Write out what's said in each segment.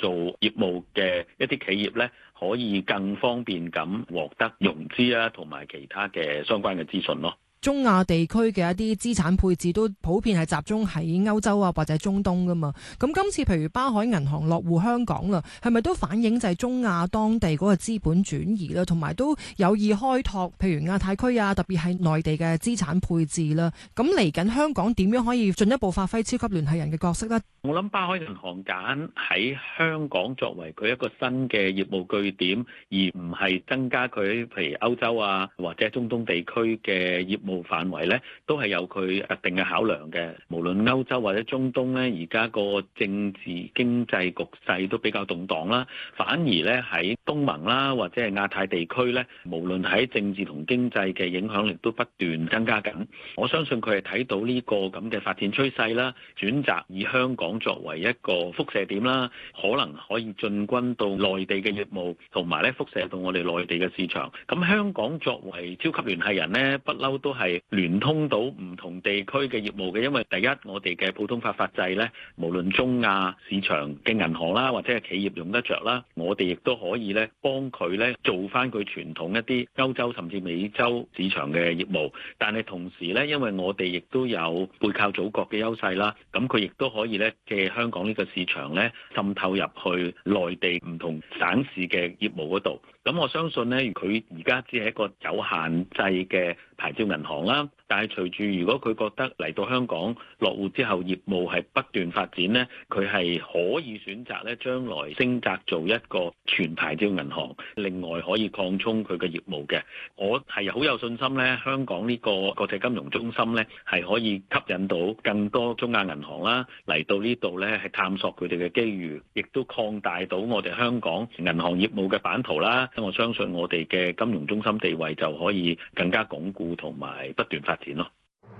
做業務嘅一啲企業咧，可以更方便咁獲得融資啊，同埋其他嘅相關嘅資訊咯。 中亞地區嘅一啲資產配置都普遍係集中喺歐洲啊或者中東噶嘛，咁今次譬如巴海銀行落戶香港啦，係咪都反映就係中亞當地嗰個資本轉移啦，同埋都有意開拓譬如亞太區啊，特別係內地嘅資產配置啦。咁嚟緊香港點樣可以進一步發揮超級聯繫人嘅角色呢？ 我諗巴海銀行揀喺香港作為佢一個新嘅業務據點，而唔係增加佢譬如歐洲啊或者中東地區嘅業務範圍咧，都係有佢特定嘅考量嘅。無論歐洲或者中東咧，而家個政治經濟局勢都比較動盪啦，反而咧喺東盟啦或者係亞太地區咧，無論喺政治同經濟嘅影響力都不斷增加緊。我相信佢係睇到呢個咁嘅發展趨勢啦，選擇以香港作為一個輻射點啦，可能可以進軍到內地嘅業務，同埋咧輻射到我哋內地嘅市場。咁香港作為超級聯繫人呢，不嬲都係聯通到唔同地區嘅業務嘅，因為第一我哋嘅普通法法制呢，無論中亞市場嘅銀行啦，或者係企業用得着啦，我哋亦都可以咧幫佢咧做翻佢傳統一啲歐洲甚至美洲市場嘅業務。但係同時咧，因為我哋亦都有背靠祖國嘅優勢啦，咁佢亦都可以咧借香港呢個市場咧滲透入去內地唔同省市嘅業務嗰度。咁我相信咧，佢而家只係一個有限制嘅牌照銀行啦，但係隨住如果佢覺得嚟到香港落戶之後業務係不斷發展咧，佢係可以選擇咧將來升格做一個全牌照銀行，另外可以擴充佢嘅業務嘅。我係好有信心咧，香港呢個國際金融中心咧係可以吸引到更多中亞銀行啦嚟到呢度咧係探索佢哋嘅機遇，亦都擴大到我哋香港銀行業務嘅版圖啦。我相信我哋嘅金融中心地位就可以更加鞏固同埋不斷發展咯。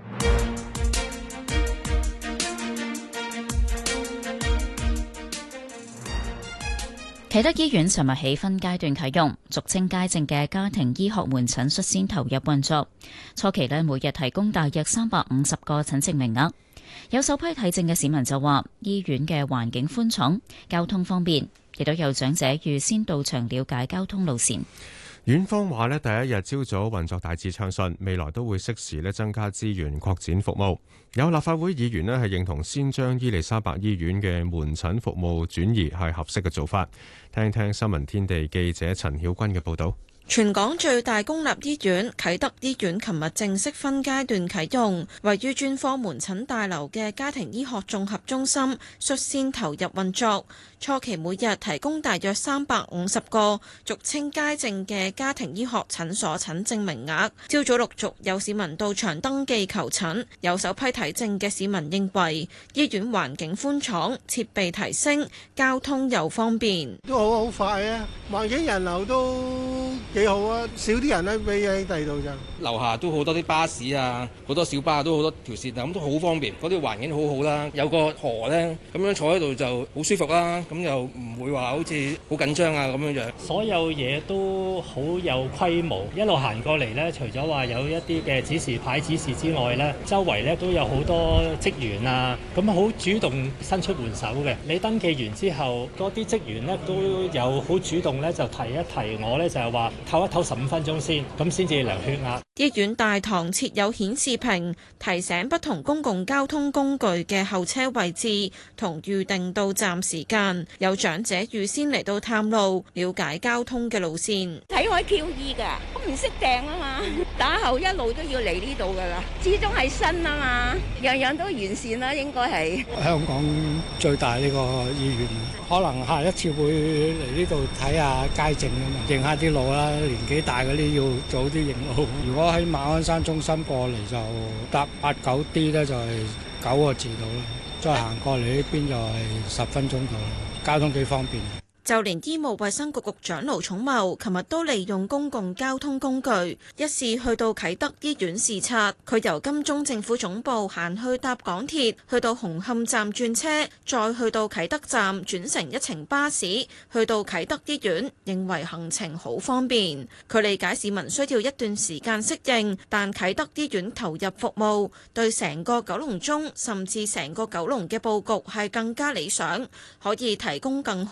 啟德醫院尋日起分階段啟用，俗稱街症嘅家庭醫學門診率先投入運作。初期每日提供大約350個診症名額。有首批睇症嘅市民就話，醫院嘅環境寬敞，交通方便，亦都有長者預先到場了解交通路線。 院方話第一日朝早運作大致暢順，未來都會適時增加資源擴展服務。有立法會議員係認同先將伊利沙伯醫院嘅門診服務轉移係合適嘅做法。聽聽新聞天地記者陳曉君嘅報導。 全港最大公立醫院啟德醫院琴日正式分階段啟用，位於專科門診大樓嘅家庭醫學綜合中心率先投入運作。初期每日提供大約350個俗稱街症嘅家庭醫學診所診症名額。朝早陸續有市民到場登記求診。有首批睇症嘅市民認為醫院環境寬敞，設備提升，交通又方便， 都好快啊！環境人流都幾好啊，少啲人咧比喺第二度就。 樓下都好多啲巴士啊，好多小巴都好多條線啊，咁都好方便。嗰啲環境好好啦，有個河咧，咁樣坐喺度就好舒服啦。咁又唔會話好似好緊張啊咁樣樣。 所有嘢都好有規模，一路行過嚟咧，除咗話有一啲嘅指示牌指示之外咧，周圍咧都有好多職員啊，咁好主動伸出援手嘅。你登記完之後，嗰啲職員咧都有好主動咧，就提一提我咧，就係話唞一唞15分鐘先，咁先至量血壓。 醫院大堂設有顯示屏，提醒不同公共交通工具嘅候車位置同預定到站時間。有長者預先嚟到探路，了解交通嘅路線。 睇開 QE 㗎，我唔識訂啊嘛，打後一路都要嚟呢度㗎啦。始終係新啊嘛，樣樣都完善啦，應該係香港最大呢個醫院，可能下一次會嚟呢度睇下街症啊嘛，認下啲路啦。年紀大嗰啲要早啲認路。如果喺馬鞍山中心過嚟就搭89D咧，就係9個字到啦。再行過嚟呢邊就係10分鐘到啦。交通幾方便。 就連醫務衛生局局長盧寵茂琴日都利用公共交通工具，一試去到啟德醫院視察。佢由金鐘政府總部行去搭港鐵，去到紅磡站轉車，再去到啟德站轉乘一程巴士，去到啟德醫院，認為行程好方便。佢理解市民需要一段時間適應，但啟德醫院投入服務，對成個九龍中甚至成個九龍嘅佈局係更加理想，可以提供更好